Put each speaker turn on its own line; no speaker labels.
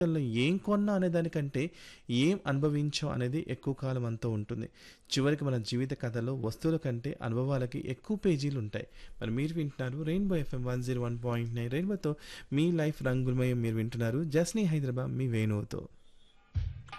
జీవితంలో ఏం కొన్నా అనే దానికంటే ఏం అనుభవించాం అనేది ఎక్కువ కాలం అంతా ఉంటుంది. చివరికి మన జీవిత కథలో వస్తువుల కంటే అనుభవాలకి ఎక్కువ పేజీలు ఉంటాయి. మరి మీరు వింటున్నారు రెయిన్బో ఎఫ్ఎం 101.9 రెయిన్బోతో మీ లైఫ్ రంగులమయం. మీరు వింటున్నారు జస్నీ హైదరాబాద్ మీ వేణువుతో.